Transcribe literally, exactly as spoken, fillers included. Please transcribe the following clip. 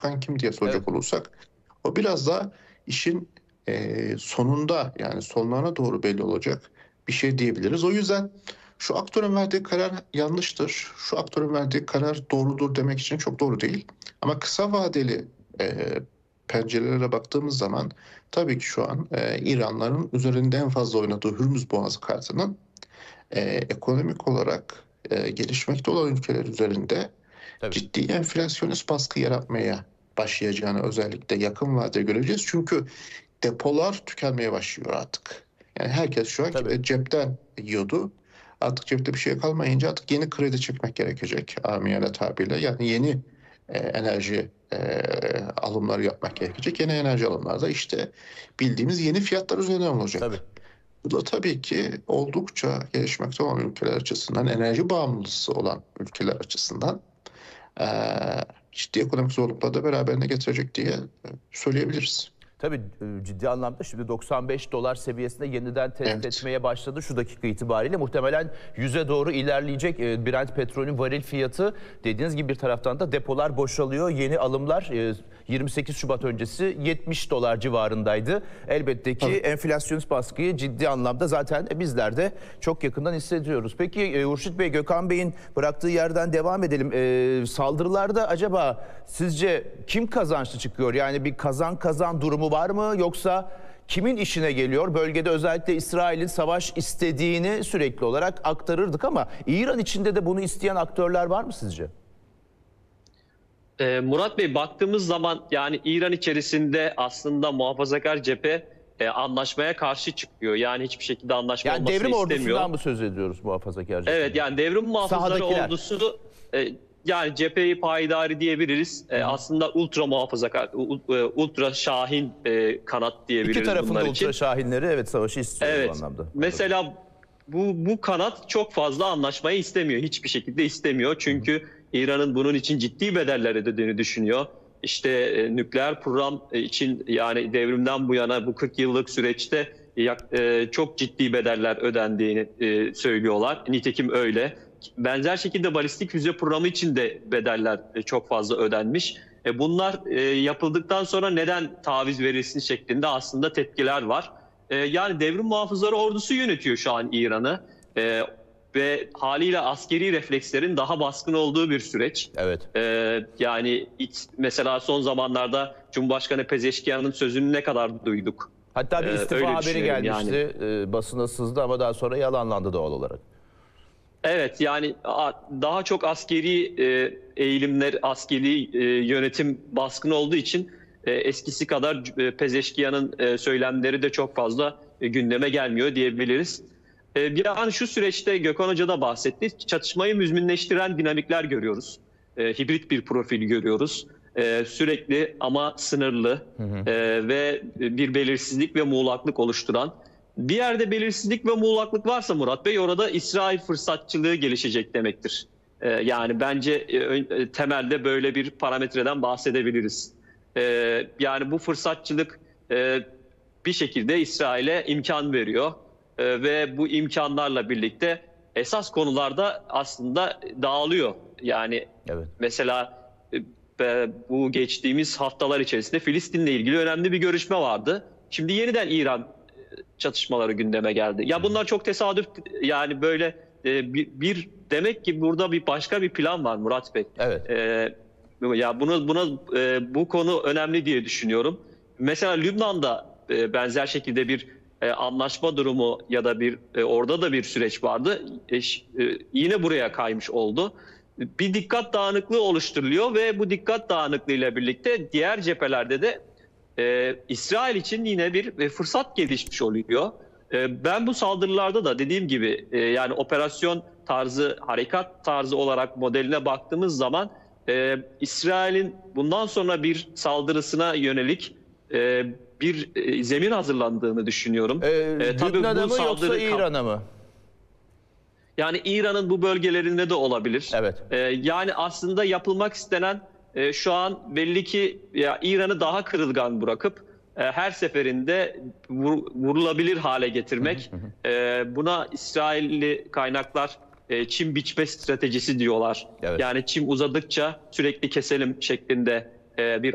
kim diye soracak Evet. olursak o biraz daha işin eee, sonunda yani sonlarına doğru belli olacak bir şey diyebiliriz. O yüzden şu aktörün verdiği karar yanlıştır, şu aktörün verdiği karar doğrudur demek için çok doğru değil. Ama kısa vadeli eee, pencerelere baktığımız zaman tabii ki şu an eee, İranların üzerinde en fazla oynadığı Hürmüz Boğazı kartının eee, ekonomik olarak eee, gelişmekte olan ülkeler üzerinde Tabii. ciddi enflasyonist baskı yaratmaya başlayacağını özellikle yakın vadede göreceğiz. Çünkü depolar tükenmeye başlıyor artık. Yani herkes şu an Tabii. cepten yiyordu. Artık cepte bir şey kalmayınca artık yeni kredi çekmek gerekecek amiyane tabirle. Yani yeni e, enerji e, alımları yapmak gerekecek. Yeni enerji alımları da işte bildiğimiz yeni fiyatlar üzerinden Tabii. olacak. Bu da tabii ki oldukça gelişmekte olan ülkeler açısından, enerji bağımlısı olan ülkeler açısından e, ciddi ekonomik zorlukları da beraberine getirecek diye e, söyleyebiliriz. Tabii e, ciddi anlamda şimdi doksan beş dolar seviyesinde yeniden test Evet. etmeye başladı şu dakika itibariyle. Muhtemelen yüze doğru ilerleyecek. E, Brent petrolün varil fiyatı dediğiniz gibi bir taraftan da depolar boşalıyor. Yeni alımlar e, yirmi sekiz Şubat öncesi yetmiş dolar civarındaydı. Elbette ki Tabii. enflasyonist baskıyı ciddi anlamda zaten bizler de çok yakından hissediyoruz. Peki e, Hurşit Bey, Gökhan Bey'in bıraktığı yerden devam edelim. E, saldırılarda acaba sizce kim kazançlı çıkıyor? Yani bir kazan kazan durumu var mı, yoksa kimin işine geliyor? Bölgede özellikle İsrail'in savaş istediğini sürekli olarak aktarırdık ama İran içinde de bunu isteyen aktörler var mı sizce? Ee, Murat Bey, baktığımız zaman yani İran içerisinde aslında muhafazakar cephe e, anlaşmaya karşı çıkıyor. Yani hiçbir şekilde anlaşma Yani olmasını devrim istemiyor. ordusundan mı söz ediyoruz muhafazakar cephe? Evet, yani devrim muhafızları Sahadakiler. ordusu e, yani cepheyi payidari diyebiliriz. E, aslında ultra muhafazakar, u- e, ultra şahin e, kanat diyebiliriz İki tarafın bunlar da için. ultra şahinleri evet savaşı istiyor Evet. bu anlamda. Mesela bu bu kanat çok fazla anlaşmayı istemiyor. Hiçbir şekilde istemiyor. Çünkü İran'ın bunun için ciddi bedeller ödediğini düşünüyor. İşte e, nükleer program için yani devrimden bu yana bu kırk yıllık süreçte yak- e, çok ciddi bedeller ödendiğini e, söylüyorlar. Nitekim öyle. Benzer şekilde balistik füze programı için de bedeller e, çok fazla ödenmiş. E, bunlar e, yapıldıktan sonra neden taviz verilsin şeklinde aslında tepkiler var. E, yani devrim muhafızları ordusu yönetiyor şu an İran'ı. E, ve haliyle askeri reflekslerin daha baskın olduğu bir süreç. Evet. E, yani iç, mesela son zamanlarda Cumhurbaşkanı Pezeşkiyan'ın sözünü ne kadar duyduk? Hatta bir Ee, istifa öyle haberi düşünüyorum gelmişti. Ee, basına sızdı ama daha sonra yalanlandı doğal olarak. Evet, yani a- daha çok askeri e, eğilimler, askeri e, yönetim baskın olduğu için e, eskisi kadar e, Pezeşkiyan'ın e, söylemleri de çok fazla e, gündeme gelmiyor diyebiliriz. E, yani şu süreçte Gökhan Hoca da bahsetti. Çatışmayı müzminleştiren dinamikler görüyoruz. E, hibrit bir profil görüyoruz. E, sürekli ama sınırlı e, ve bir belirsizlik ve muğlaklık oluşturan. Bir yerde belirsizlik ve muğlaklık varsa Murat Bey, orada İsrail fırsatçılığı gelişecek demektir. Ee, yani bence e, temelde böyle bir parametreden bahsedebiliriz. Ee, yani bu fırsatçılık e, bir şekilde İsrail'e imkan veriyor. Ee, ve bu imkanlarla birlikte esas konularda aslında dağılıyor. Yani Evet. mesela e, bu geçtiğimiz haftalar içerisinde Filistin'le ilgili önemli bir görüşme vardı. Şimdi yeniden İran çatışmaları gündeme geldi. Ya bunlar çok tesadüf, yani böyle e, bir, bir demek ki burada bir başka bir plan var Murat Bey. Evet. E, ya bunu buna e, bu konu önemli diye düşünüyorum. Mesela Lübnan'da e, benzer şekilde bir e, anlaşma durumu ya da bir e, orada da bir süreç vardı. E, ş- e, yine buraya kaymış oldu. Bir dikkat dağınıklığı oluşturuluyor ve bu dikkat dağınıklığıyla birlikte diğer cephelerde de Ee, İsrail için yine bir e, fırsat gelişmiş oluyor. Ee, ben bu saldırılarda da dediğim gibi e, yani operasyon tarzı, harekat tarzı olarak modeline baktığımız zaman e, İsrail'in bundan sonra bir saldırısına yönelik e, bir e, zemin hazırlandığını düşünüyorum. Ee, E, tabii Lübnan'a bu mı yoksa saldırı İran'a mı? yani İran'ın bu bölgelerinde de olabilir. Evet. Ee, yani aslında yapılmak istenen e, şu an belli ki ya İran'ı daha kırılgan bırakıp e, her seferinde vur, vurulabilir hale getirmek. E, buna İsrailli kaynaklar e, çim biçme stratejisi diyorlar. Evet. Yani çim uzadıkça sürekli keselim şeklinde e, bir